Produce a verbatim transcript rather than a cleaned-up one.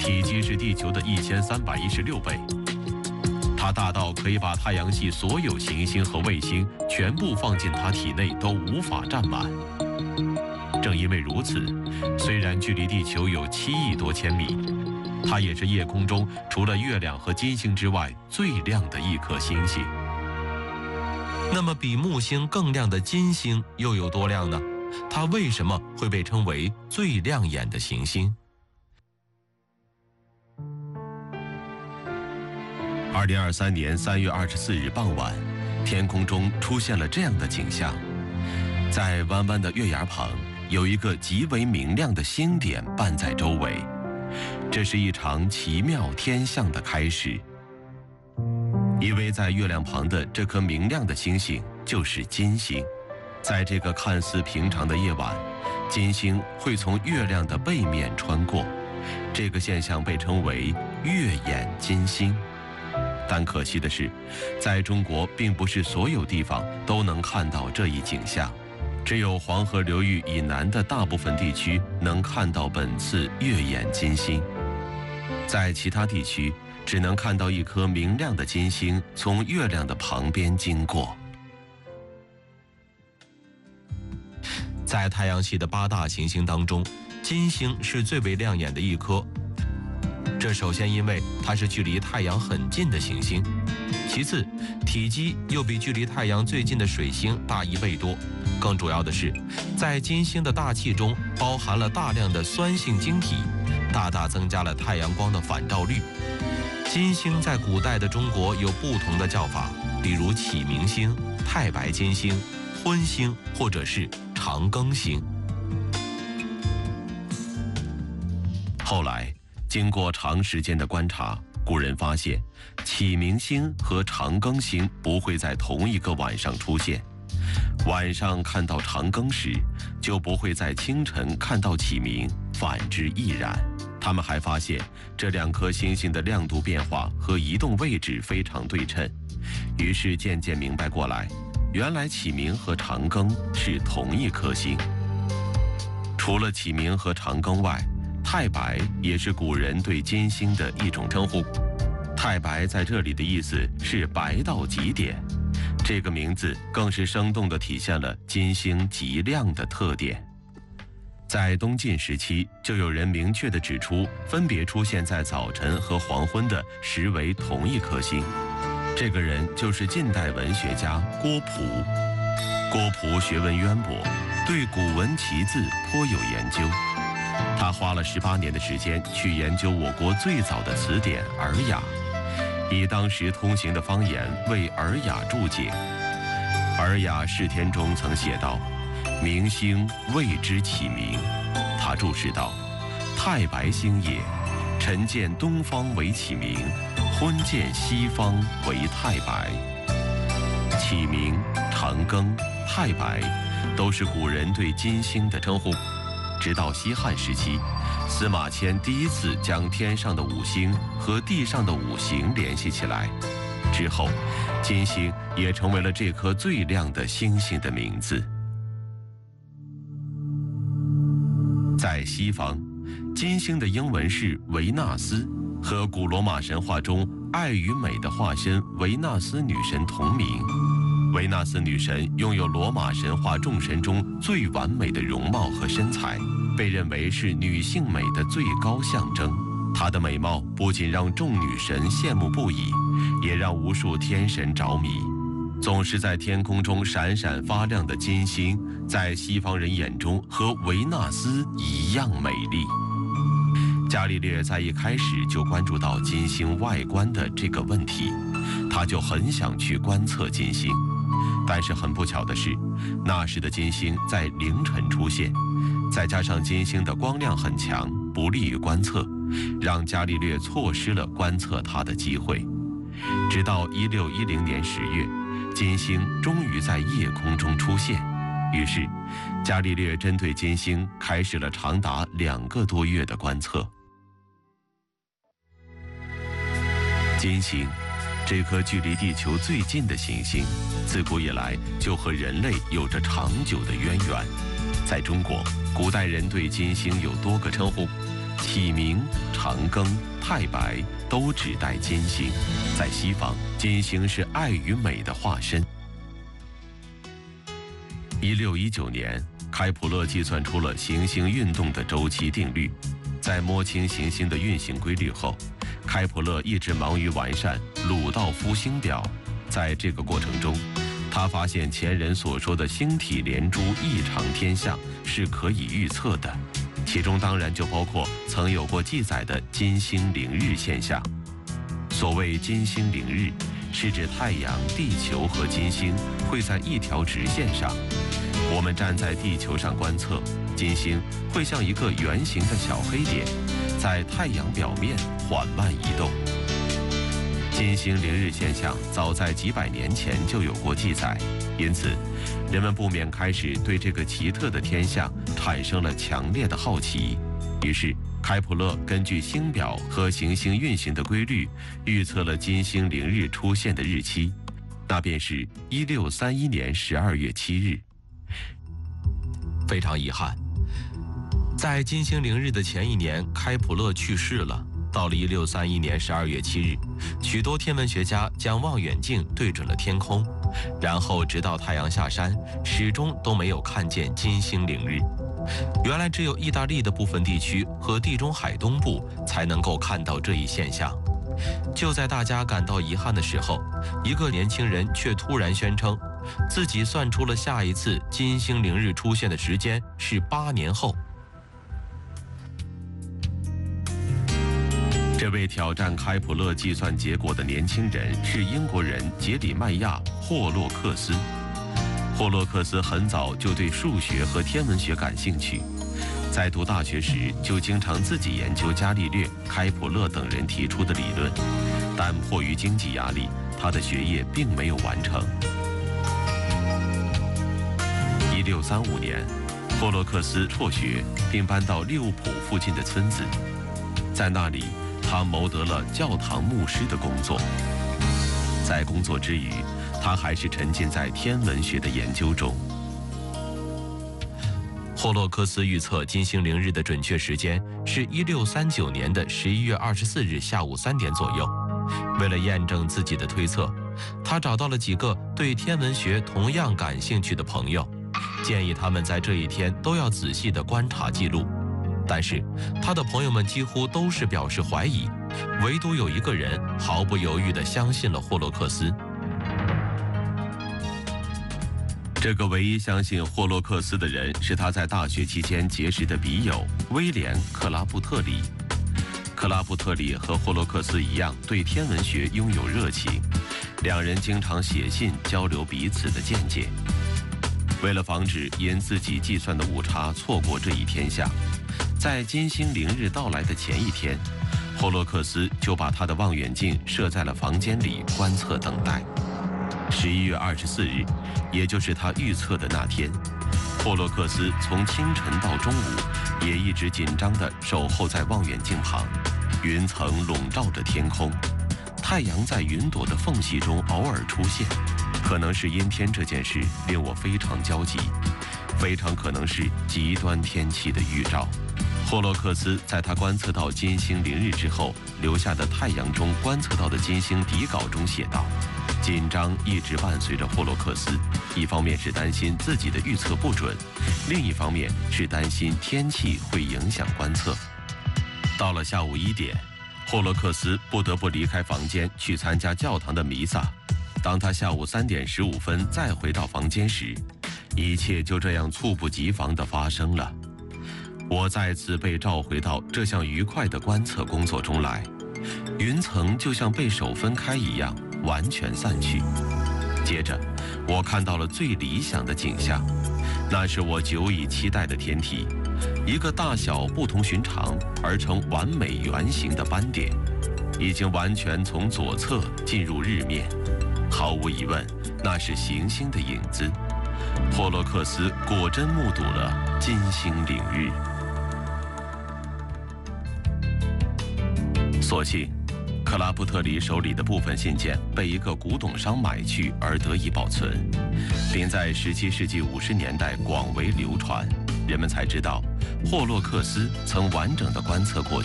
体积是地球的一千三百一十六倍。它大到可以把太阳系所有行星和卫星全部放进它体内都无法占满。正因为如此，虽然距离地球有七亿多千米，它也是夜空中除了月亮和金星之外最亮的一颗星星。那么比木星更亮的金星又有多亮呢？它为什么会被称为最亮眼的行星？二零二三年三月二十四日傍晚，天空中出现了这样的景象：在弯弯的月牙旁，有一个极为明亮的星点伴在周围。这是一场奇妙天象的开始。依偎在月亮旁的这颗明亮的星星就是金星。在这个看似平常的夜晚，金星会从月亮的背面穿过，这个现象被称为月眼金星。但可惜的是，在中国并不是所有地方都能看到这一景象，只有黄河流域以南的大部分地区能看到本次月眼金星。在其他地区，只能看到一颗明亮的金星从月亮的旁边经过。在太阳系的八大行星当中，金星是最为亮眼的一颗。这首先因为它是距离太阳很近的行星，其次体积又比距离太阳最近的水星大一倍多，更主要的是，在金星的大气中包含了大量的酸性晶体，大大增加了太阳光的反照率。金星在古代的中国有不同的叫法，比如启明星、太白金星、婚星或者是长庚星。后来经过长时间的观察，古人发现启明星和长庚星不会在同一个晚上出现。晚上看到长庚时，就不会在清晨看到启明，反之亦然。他们还发现这两颗星星的亮度变化和移动位置非常对称，于是渐渐明白过来，原来启明和长庚是同一颗星。除了启明和长庚外，太白也是古人对金星的一种称呼。太白在这里的意思是白到极点，这个名字更是生动地体现了金星极亮的特点。在东晋时期，就有人明确地指出，分别出现在早晨和黄昏的实为同一颗星。这个人就是近代文学家郭璞。郭璞学问渊博，对古文奇字颇有研究。他花了十八年的时间去研究我国最早的词典《尔雅》，以当时通行的方言为《尔雅》注解。《尔雅》释天中曾写道：“明星谓之启明。”他注释道：“太白星也，晨见东方为启明，昏见西方为太白。”启明、长庚、太白都是古人对金星的称呼。直到西汉时期，司马迁第一次将天上的五星和地上的五行联系起来，之后金星也成为了这颗最亮的星星的名字。在西方，金星的英文是维纳斯，和古罗马神话中爱与美的化身维纳斯女神同名。维纳斯女神拥有罗马神话众神中最完美的容貌和身材，被认为是女性美的最高象征。她的美貌不仅让众女神羡慕不已，也让无数天神着迷。总是在天空中闪闪发亮的金星，在西方人眼中和维纳斯一样美丽。伽利略在一开始就关注到金星外观的这个问题，他就很想去观测金星。但是很不巧的是，那时的金星在凌晨出现，再加上金星的光亮很强，不利于观测，让伽利略错失了观测它的机会。直到一六一零年十月，金星终于在夜空中出现，于是伽利略针对金星开始了长达两个多月的观测。金星这颗距离地球最近的行星，自古以来就和人类有着长久的渊源。在中国，古代人对金星有多个称呼， 启明、长庚、太白都指代金星。在西方，金星是爱与美的化身。一六一九年，开普勒计算出了行星运动的周期定律。在摸清行星的运行规律后，开普勒一直忙于完善鲁道夫星表。在这个过程中，他发现前人所说的星体连珠异常天象是可以预测的，其中当然就包括曾有过记载的金星凌日现象。所谓金星凌日，是指太阳、地球和金星会在一条直线上。我们站在地球上观测，金星会像一个圆形的小黑点，在太阳表面缓慢移动。金星凌日现象早在几百年前就有过记载，因此人们不免开始对这个奇特的天象产生了强烈的好奇。于是开普勒根据星表和行星运行的规律，预测了金星凌日出现的日期，那便是一六三一年十二月七日。 非常遗憾，在金星凌日的前一年，开普勒去世了。到了一六三一年十二月七日，许多天文学家将望远镜对准了天空，然后直到太阳下山，始终都没有看见金星凌日。原来只有意大利的部分地区和地中海东部才能够看到这一现象。就在大家感到遗憾的时候，一个年轻人却突然宣称，自己算出了下一次金星凌日出现的时间是八年后。 这位挑战开普勒计算结果的年轻人是英国人杰里迈亚·霍洛克斯。霍洛克斯很早就对数学和天文学感兴趣，在读大学时就经常自己研究伽利略、开普勒等人提出的理论，但迫于经济压力，他的学业并没有完成。一六三五年，霍洛克斯辍学，并搬到利物浦附近的村子，在那里他谋得了教堂牧师的工作。在工作之余，他还是沉浸在天文学的研究中。 霍洛克斯预测金星凌日的准确时间是一六三九年的十一月二十四日下午三点左右。为了验证自己的推测，他找到了几个对天文学同样感兴趣的朋友，建议他们在这一天都要仔细地观察记录。但是他的朋友们几乎都是表示怀疑，唯独有一个人毫不犹豫地相信了霍洛克斯。 这个唯一相信霍洛克斯的人是他在大学期间结识的笔友威廉·克拉布特里。克拉布特里和霍洛克斯一样，对天文学拥有热情，两人经常写信交流彼此的见解。为了防止因自己计算的误差错过这一天象，在金星凌日到来的前一天，霍洛克斯就把他的望远镜设在了房间里观测等待。十一月二十四日，也就是他预测的那天，霍洛克斯从清晨到中午也一直紧张地守候在望远镜旁。云层笼罩着天空，太阳在云朵的缝隙中偶尔出现。可能是阴天这件事令我非常焦急，非常可能是极端天气的预兆。霍洛克斯在他观测到金星凌日之后留下的太阳中观测到的金星底稿中写道：紧张一直伴随着霍洛克斯，一方面是担心自己的预测不准，另一方面是担心天气会影响观测。到了下午一点，霍洛克斯不得不离开房间去参加教堂的弥撒。当他下午三点十五分再回到房间时，一切就这样猝不及防地发生了。我再次被召回到这项愉快的观测工作中来，云层就像被手分开一样完全散去。接着，我看到了最理想的景象，那是我久已期待的天体，一个大小不同寻常而成完美圆形的斑点，已经完全从左侧进入日面。毫无疑问，那是行星的影子。霍洛克斯果真目睹了金星凌日。所幸，克拉布特里手里的部分信件被一个古董商买去而得以保存，并在十七世纪五十年代广为流传。人们才知道， 霍洛克斯曾完整地观测过